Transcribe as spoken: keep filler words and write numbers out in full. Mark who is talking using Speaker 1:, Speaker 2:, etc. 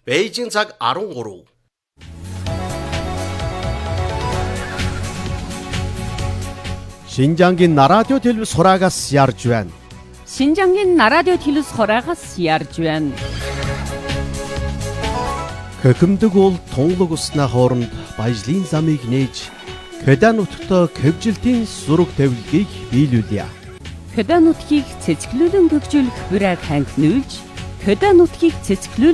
Speaker 1: Бээжин цаг арван гурав.
Speaker 2: Шинжангийн нарадио телевиз хураагаас ярьж байна.
Speaker 3: Шинжангийн нарадио телевиз хураагаас ярьж байна.
Speaker 2: Хөхөмдөг бол тунлаг усны хооронд баяжлын замыг нээж Кёда нутагт кевжилтийн зураг тавилгыг биелүүлье.
Speaker 3: Кёда нутгийг цэцгэлүүлэн гөгжүүлэх бүрэг ханг нүүлж Кёда нутгийг цэцгэлүүл